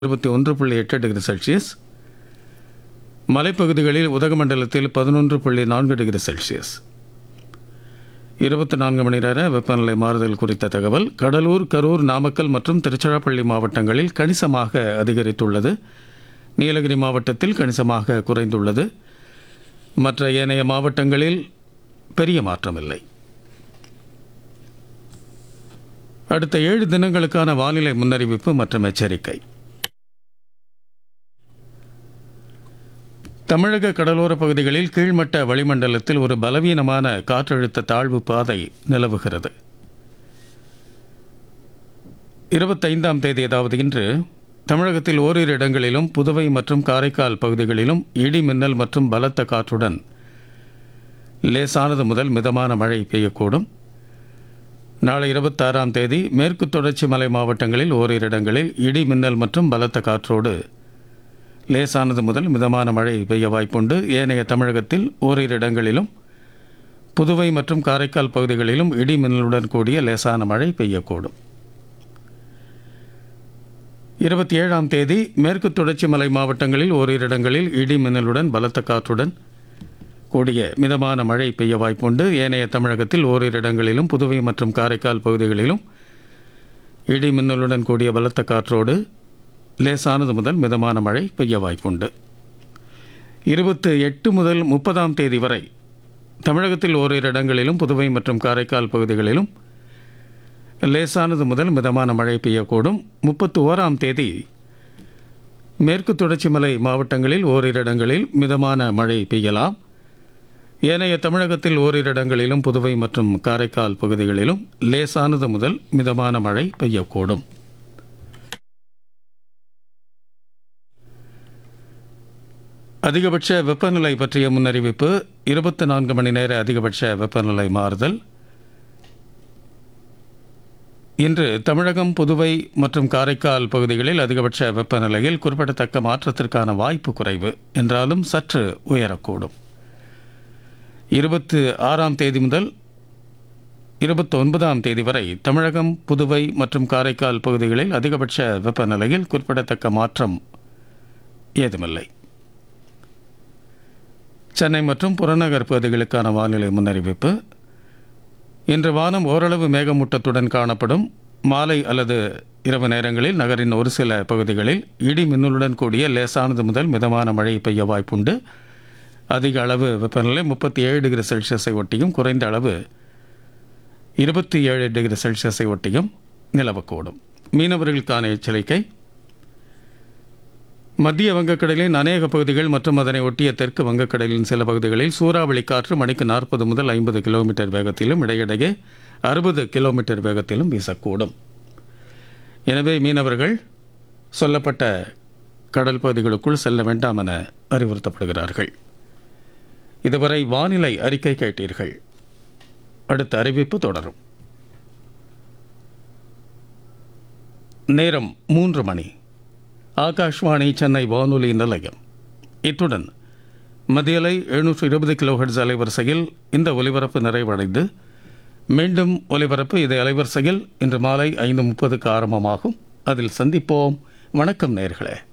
21.8 degree Celsius, மலைப்பகுதிகளில் உதகமண்டலத்தில் 11.4 degree Celsius. 24 மணி நேர வெப்பநிலை மாறுதல் குறித்த தகவல். கடலூர், கரூர், நாமக்கல் மற்றும் திருச்சிராப்பள்ளி மாவட்டங்களில் கணிசமாக அதிகரித்துள்ளது. நீலகிரி மாவட்டத்தில் கணிசமாக குறைந்துள்ளது. மற்ற ஏனைய மாவட்டங்களில் பெரிய மாற்றமில்லை. அடுத்த 7 தினங்களுக்கான வானிலை முன்னறிவிப்பு மற்றும் எச்சரிக்கை. தமிழக கடலோர பகுதிகளில் கீழ்மட்ட வளிமண்டலத்தில் ஒரு பலவீனமான காற்றழுத்த தாழ்வு பாதை நிலவுகிறது. 25ஆம் தேதி, அதாவது இன்று, தமிழகத்தில் ஓரிரு இடங்களிலும் புதுவை மற்றும் காரைக்கால் பகுதிகளிலும் இடி மின்னல் மற்றும் பலத்த காற்றுடன் லேசானது முதல் மிதமான மழை பெய்யக்கூடும். நாளை 26ஆம் தேதி மேற்கு தொடர்ச்சி மலை மாவட்டங்களில் ஓரிரு இடங்களில் இடி மின்னல் மற்றும் பலத்த காற்றோடு லேசானது முதல் மிதமான மழை பெய்ய வாய்ப்புண்டு. ஏனைய தமிழகத்தில் ஓரிரு இடங்களிலும் புதுவை மற்றும் காரைக்கால் பகுதிகளிலும் இடி மின்னலுடன் கூடிய லேசான மழை பெய்யக்கூடும். 27ஆம் தேதி மேற்கு தொடர்ச்சி மலை மாவட்டங்களில் ஓரிரு இடங்களில் இடி மின்னலுடன் பலத்த காற்றுடன் கூடிய மிதமான மழை பெய்ய வாய்ப்புண்டு. ஏனைய தமிழகத்தில் ஓரிரு இடங்களிலும் புதுவை மற்றும் காரைக்கால் பகுதிகளிலும் இடி மின்னலுடன் கூடிய பலத்த காற்றோடு லேசானது முதல் மிதமான மழை பெய்ய வாய்ப்புண்டு. 28 முதல் 30ஆம் தேதி வரை தமிழகத்தில் ஓரிரு இடங்களிலும் புதுவை மற்றும் காரைக்கால் பகுதிகளிலும் லேசானது முதல் மிதமான மழை பெய்யக்கூடும். 31ஆம் தேதி மேற்கு தொடர்ச்சி மலை மாவட்டங்களில் ஓரிரு இடங்களில் மிதமான மழை பெய்யலாம். ஏனைய தமிழகத்தில் ஓரிரு இடங்களிலும் புதுவை மற்றும் காரைக்கால் பகுதிகளிலும் லேசானது முதல் மிதமான மழை பெய்யக்கூடும். அதிகபட்ச வெப்பநிலை பற்றிய முன்னறிவிப்பு. 24 மணி நேர அதிகபட்ச வெப்பநிலை மாறுதல். இன்று தமிழகம், புதுவை மற்றும் காரைக்கால் பகுதிகளில் அதிகபட்ச வெப்பநிலையில் குறிப்பிடத்தக்க மாற்றத்திற்கான வாய்ப்பு குறைவு என்றாலும் சற்று உயரக்கூடும். 26ஆம் தேதி முதல் 29ஆம் தேதி வரை தமிழகம், புதுவை மற்றும் காரைக்கால் பகுதிகளில் அதிகபட்ச வெப்பநிலையில் குறிப்பிடத்தக்க மாற்றம் ஏதுமில்லை. சென்னை மற்றும் புறநகர் பகுதிகளுக்கான வானிலை முன்னறிவிப்பு. இன்று வானம் ஓரளவு மேகமூட்டத்துடன் காணப்படும். மாலை அல்லது இரவு நேரங்களில் நகரின் ஒரு சில பகுதிகளில் இடி மின்னலுடன் கூடிய லேசானது முதல் மிதமான மழை பெய்ய வாய்ப்புண்டு. அதிக அளவு வெப்பநிலை 37 டிகிரி செல்சியஸை ஒட்டியும் குறைந்த அளவு 27 டிகிரி செல்சியஸை ஒட்டியும் நிலவக்கூடும். மீனவர்களுக்கான எச்சரிக்கை. மத்திய வங்கக்கடலின் அநேக பகுதிகள் மற்றும் அதனை ஒட்டிய தெற்கு வங்கக்கடலின் சில பகுதிகளில் சூறாவளி காற்று மணிக்கு 40 முதல் 50 கிலோமீட்டர் வேகத்திலும் இடையிடையே 60 கிலோமீட்டர் வேகத்திலும் வீசக்கூடும். எனவே மீனவர்கள் சொல்லப்பட்ட கடல் பகுதிகளுக்குள் செல்ல வேண்டாம் என அறிவுறுத்தப்படுகிறார்கள். இதுவரை வானிலை அறிக்கை கேட்டீர்கள். அடுத்த அறிவிப்பு தொடரும். நேரம் 3 மணி. ஆகாஷ்வாணி சென்னை வானொலி நிலையம். இத்துடன் மத்தியலை 720 கிலோஹெர்ட்ஸ் அலைவரிசையில் இந்த ஒலிபரப்பு நிறைவடைந்து மீண்டும் ஒலிபரப்பு இதே அலைவரிசையில் இன்று மாலை 5:30க்கு ஆரம்பமாகும். அதில் சந்திப்போம். வணக்கம் நேயர்களே.